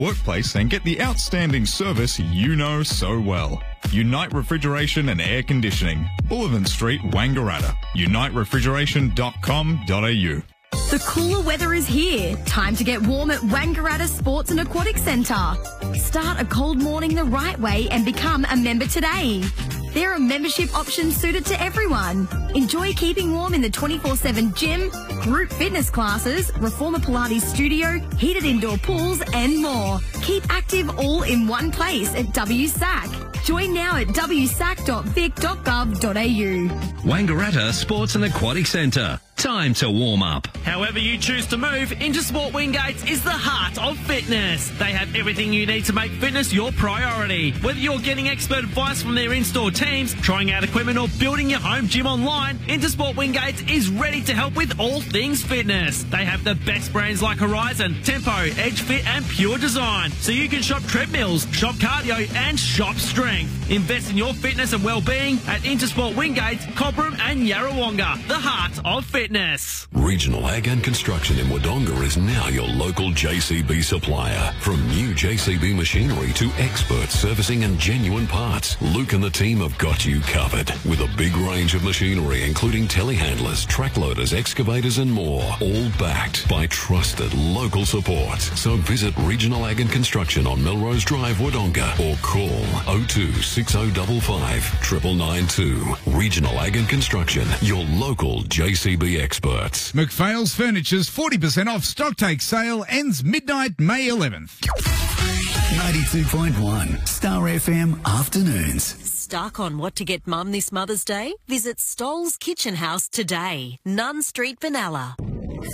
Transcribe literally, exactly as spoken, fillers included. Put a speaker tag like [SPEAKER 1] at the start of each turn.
[SPEAKER 1] workplace and get the outstanding service you know so well. Unite Refrigeration and Air Conditioning, Bullivant Street, Wangaratta. unite refrigeration dot com dot a u.
[SPEAKER 2] The cooler weather is here. Time to get warm at Wangaratta Sports and Aquatic Centre. Start a cold morning the right way and become a member today. There are membership options suited to everyone. Enjoy keeping warm in the twenty-four seven gym, group fitness classes, Reformer Pilates studio, heated indoor pools and more. Keep active all in one place at W S A C. Join now at w s a c dot vic dot gov dot a u.
[SPEAKER 3] Wangaratta Sports and Aquatic Centre. Time to warm up.
[SPEAKER 4] However you choose to move, Intersport Wingates is the heart of fitness. They have everything you need to make fitness your priority. Whether you're getting expert advice from their in-store teams, trying out equipment or building your home gym online, Intersport Wingates is ready to help with all things fitness. They have the best brands like Horizon, Tempo, Edge Fit and Pure Design, so you can shop treadmills, shop cardio and shop strength. Invest in your fitness and well-being at Intersport Wingates, Cobram and Yarrawonga, the heart of fitness.
[SPEAKER 5] Regional Ag and Construction in Wodonga is now your local J C B supplier. From new J C B machinery to expert servicing and genuine parts, Luke and the team have got you covered. With a big range of machinery including telehandlers, track loaders, excavators and more, all backed by trusted local support. So visit Regional Ag and Construction on Melrose Drive, Wodonga, or call oh two six oh five five nine nine nine two. Regional Ag and Construction, your local J C B experts.
[SPEAKER 6] McPhail's Furniture's forty percent off stocktake sale ends midnight May eleventh.
[SPEAKER 7] ninety-two point one Star F M Afternoons.
[SPEAKER 8] Stuck on what to get Mum this Mother's Day? Visit Stoll's Kitchen House today, Nunn Street, Benalla.